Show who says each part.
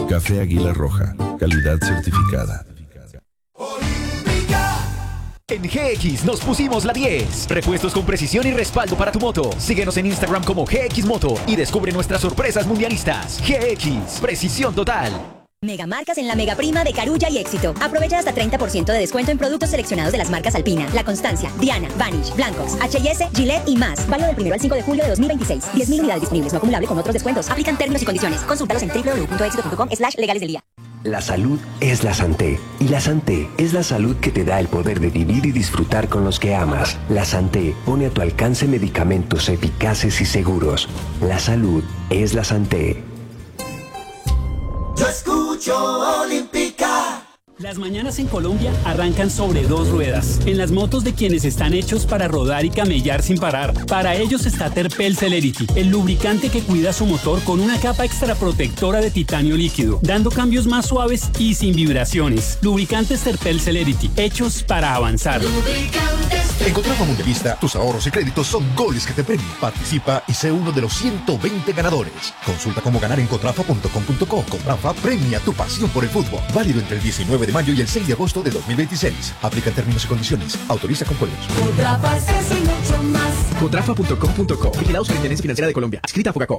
Speaker 1: Café Águila Roja, calidad certificada.
Speaker 2: En GX nos pusimos la 10. Repuestos con precisión y respaldo para tu moto. Síguenos en Instagram como GX Moto y descubre nuestras sorpresas mundialistas. GX, precisión total.
Speaker 3: Megamarcas en la Mega Prima de Carulla y Éxito. Aprovecha hasta 30% de descuento en productos seleccionados de las marcas Alpina, La Constancia, Diana, Vanish, Blancos, H&S, Gillette y más. Válido del 1 al 5 de julio de 2026. 10.000 unidades disponibles, no acumulable con otros descuentos. Aplican términos y condiciones. Consúltalos en www.exito.com/legales del día.
Speaker 4: La salud es la Santé. Y la Santé es la salud que te da el poder de vivir y disfrutar con los que amas. La Santé pone a tu alcance medicamentos eficaces y seguros. La salud es la Santé.
Speaker 5: Yo escucho Olímpica.
Speaker 6: Las mañanas en Colombia arrancan sobre dos ruedas, en las motos de quienes están hechos para rodar y camellar sin parar. Para ellos está Terpel Celerity, el lubricante que cuida su motor con una capa extra protectora de titanio líquido, dando cambios más suaves y sin vibraciones. Lubricantes Terpel Celerity, hechos para avanzar.
Speaker 7: En Contrafa Mundialista, tus ahorros y créditos son goles que te premian. Participa y sé uno de los 120 ganadores. Consulta cómo ganar en contrafa.com.co. Contrafa premia tu pasión por el fútbol. Válido entre el 19 de mayo y el 6 de agosto de 2026. Aplica términos y condiciones. Autoriza con juegos.
Speaker 5: Contrafa es mucho más.
Speaker 2: Contrafa.com.co. Vigilado Superintendencia Financiera de Colombia. Adscrita a Fogacop.